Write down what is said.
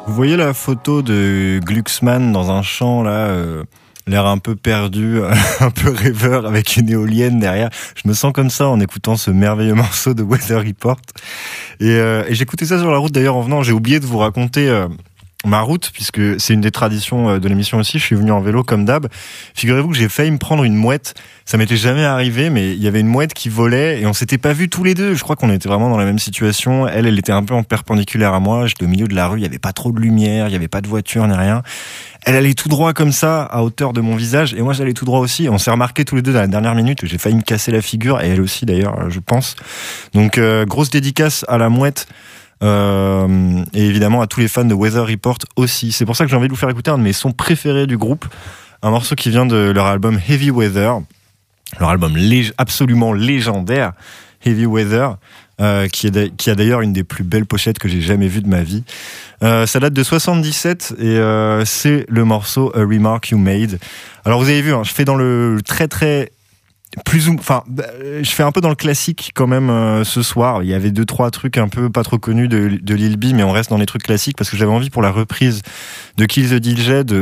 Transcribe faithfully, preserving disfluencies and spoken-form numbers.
Vous voyez la photo de Glucksmann dans un champ là, euh, l'air un peu perdu, un peu rêveur avec une éolienne derrière. Je me sens comme ça en écoutant ce merveilleux morceau de Weather Report. Et, euh, et j'écoutais ça sur la route d'ailleurs en venant. J'ai oublié de vous raconter euh, ma route, puisque c'est une des traditions de l'émission aussi. Je suis venu en vélo comme d'hab. Figurez-vous que j'ai failli me prendre une mouette. Ça m'était jamais arrivé, mais il y avait une mouette qui volait et on s'était pas vus tous les deux. Je crois qu'on était vraiment dans la même situation. Elle, elle était un peu en perpendiculaire à moi. J'étais au milieu de la rue. Il y avait pas trop de lumière. Il y avait pas de voiture ni rien. Elle allait tout droit comme ça, à hauteur de mon visage. Et moi, j'allais tout droit aussi. On s'est remarqué tous les deux dans la dernière minute. J'ai failli me casser la figure. Et elle aussi, d'ailleurs, je pense. Donc, euh, grosse dédicace à la mouette. Euh, et évidemment à tous les fans de Weather Report aussi. C'est pour ça que j'ai envie de vous faire écouter un de mes sons préférés du groupe, un morceau qui vient de leur album Heavy Weather, leur album lég- absolument légendaire Heavy Weather, euh, qui, est qui a d'ailleurs une des plus belles pochettes que j'ai jamais vues de ma vie. Euh, ça date de soixante-dix-sept et euh, c'est le morceau A Remark You Made. Alors vous avez vu, hein, je fais dans le très très plus ou enfin je fais un peu dans le classique quand même euh, ce soir. Il y avait deux trois trucs un peu pas trop connus de, de Lil B, mais on reste dans les trucs classiques parce que j'avais envie pour la reprise de Kill the D J de